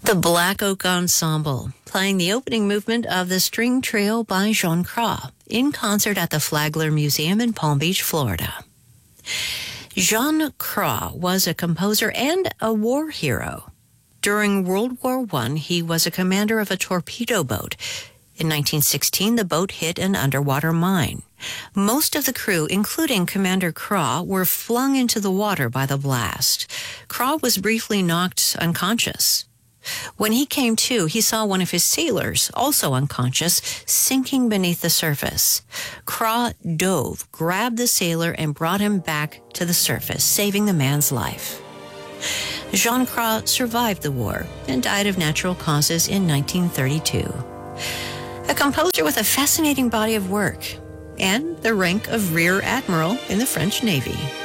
The Black Oak Ensemble, playing the opening movement of the string trio by Jean Cras in concert at the Flagler Museum in Palm Beach, Florida. Jean Cras was a composer and a war hero. During World War I, he was a commander of a torpedo boat. In 1916, the boat hit an underwater mine. Most of the crew, including Commander Cras, were flung into the water by the blast. Cras was briefly knocked unconscious. When he came to, he saw one of his sailors, also unconscious, sinking beneath the surface. Cras dove, grabbed the sailor, and brought him back to the surface, saving the man's life. Jean Cras survived the war and died of natural causes in 1932. A composer with a fascinating body of work and the rank of Rear Admiral in the French Navy.